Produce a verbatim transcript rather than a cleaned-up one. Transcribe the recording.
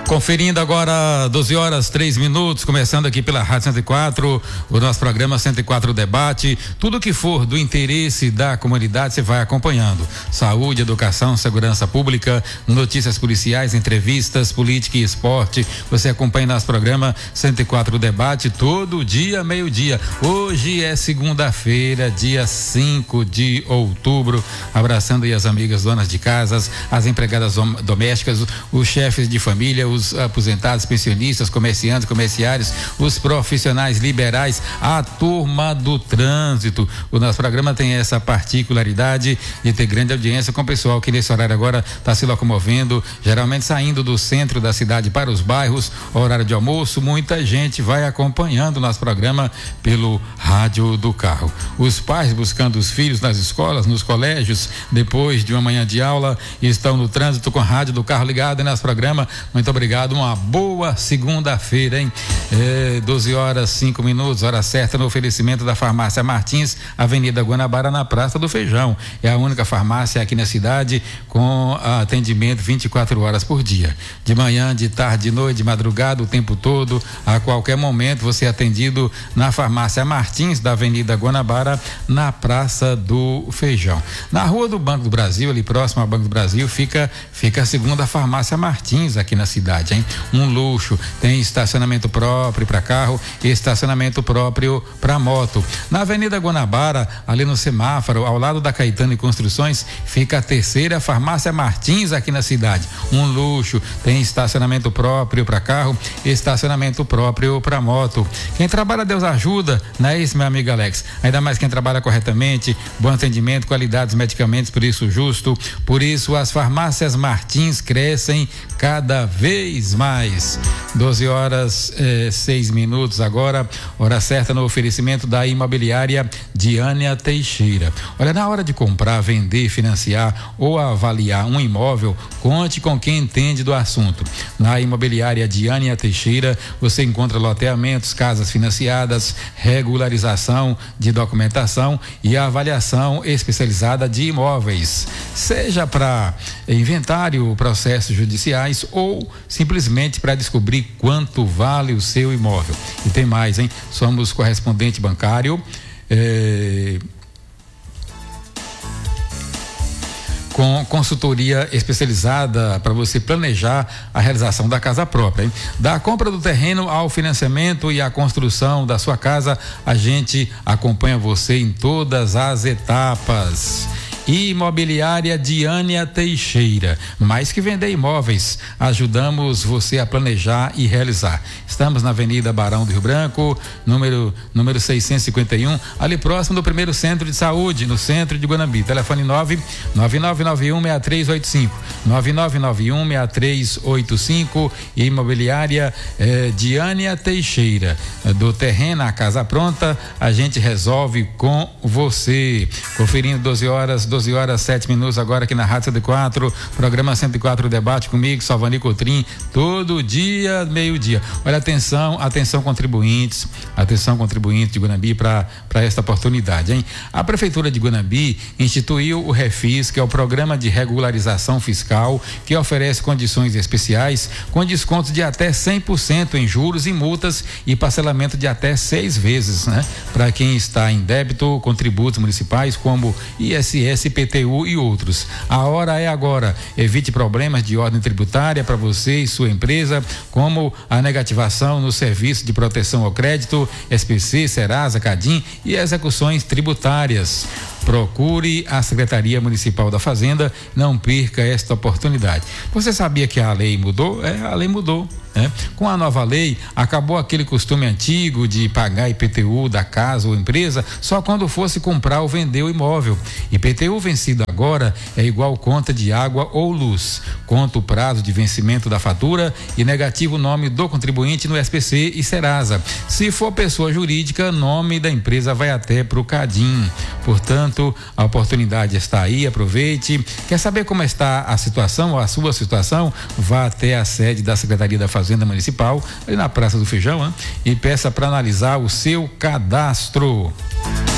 Conferindo agora doze horas, três minutos, começando aqui pela Rádio cento e quatro, o nosso programa cento e quatro Debate. Tudo que for do interesse da comunidade você vai acompanhando. Saúde, educação, segurança pública, notícias policiais, entrevistas, política e esporte. Você acompanha nosso programa cento e quatro Debate todo dia, meio-dia. Hoje é segunda-feira, dia cinco de outubro. Abraçando aí as amigas donas de casas, as empregadas domésticas, os chefes de família, os os aposentados, pensionistas, comerciantes, comerciários, os profissionais liberais, a turma do trânsito. O nosso programa tem essa particularidade de ter grande audiência com o pessoal que nesse horário agora está se locomovendo, geralmente saindo do centro da cidade para os bairros, horário de almoço. Muita gente vai acompanhando o nosso programa pelo rádio do carro. Os pais buscando os filhos nas escolas, nos colégios, depois de uma manhã de aula, estão no trânsito com a rádio do carro ligado em nosso programa. Muito obrigado. Obrigado, uma boa segunda-feira, hein? É, doze horas, cinco minutos, hora certa no oferecimento da Farmácia Martins, Avenida Guanabara, na Praça do Feijão. É a única farmácia aqui na cidade com atendimento vinte e quatro horas por dia. De manhã, de tarde, de noite, de madrugada, o tempo todo, a qualquer momento você é atendido na Farmácia Martins, da Avenida Guanabara, na Praça do Feijão. Na Rua do Banco do Brasil, ali próximo ao Banco do Brasil, fica, fica a segunda Farmácia Martins aqui na cidade. Hein? Um luxo, tem estacionamento próprio para carro e estacionamento próprio para moto. Na Avenida Guanabara, ali no semáforo, ao lado da Caetano e Construções, fica a terceira Farmácia Martins aqui na cidade. Um luxo, tem estacionamento próprio para carro e estacionamento próprio para moto. Quem trabalha, Deus ajuda, não é isso, meu amigo Alex? Ainda mais quem trabalha corretamente, bom atendimento, qualidade dos medicamentos, preço justo. Por isso, as farmácias Martins crescem cada vez mais. doze horas, eh, seis minutos agora, hora certa no oferecimento da imobiliária Diânia Teixeira. Olha, na hora de comprar, vender, financiar ou avaliar um imóvel, conte com quem entende do assunto. Na imobiliária Diânia Teixeira, você encontra loteamentos, casas financiadas, regularização de documentação e avaliação especializada de imóveis, seja para inventário, processos judiciais ou simplesmente para descobrir quanto vale o seu imóvel. E tem mais, hein? Somos correspondente bancário, eh, com consultoria especializada para você planejar a realização da casa própria, hein? Da compra do terreno ao financiamento e à construção da sua casa, a gente acompanha você em todas as etapas. Imobiliária Diânia Teixeira, mais que vender imóveis, ajudamos você a planejar e realizar. Estamos na Avenida Barão do Rio Branco, número número seiscentos e cinquenta e um, ali próximo do primeiro centro de saúde, no centro de Guanambi. Telefone nove nove nove nove um seis três oito cinco, nove nove nove um seis três oito cinco. Imobiliária eh, Diânia Teixeira. Do terreno à casa pronta, a gente resolve com você. Conferindo doze horas, doze horas, sete minutos agora aqui na Rádio cento e quatro, programa cento e quatro Debate comigo, Salvani Cotrim, todo dia, meio-dia. Olha, atenção, atenção contribuintes, atenção contribuintes de Guanambi para para esta oportunidade, hein? A Prefeitura de Guanambi instituiu o Refis, que é o Programa de Regularização Fiscal, que oferece condições especiais com descontos de até cem por cento em juros e multas e parcelamento de até seis vezes, né? Para quem está em débito com tributos municipais como I S S, I P T U e outros. A hora é agora. Evite problemas de ordem tributária para você e sua empresa, como a negativação no serviço de proteção ao crédito, S P C, Serasa, Cadim e execuções tributárias. Procure a Secretaria Municipal da Fazenda, não perca esta oportunidade. Você sabia que a lei mudou? É, a lei mudou. É. Com a nova lei, acabou aquele costume antigo de pagar I P T U da casa ou empresa só quando fosse comprar ou vender o imóvel. I P T U vencido agora é igual conta de água ou luz. Conta o prazo de vencimento da fatura e negativo o nome do contribuinte no S P C e Serasa. Se for pessoa jurídica, nome da empresa vai até pro Cadim. Portanto, a oportunidade está aí, aproveite. Quer saber como está a situação ou a sua situação? Vá até a sede da Secretaria da Fazenda Municipal, ali na Praça do Feijão, hein? E peça para analisar o seu cadastro.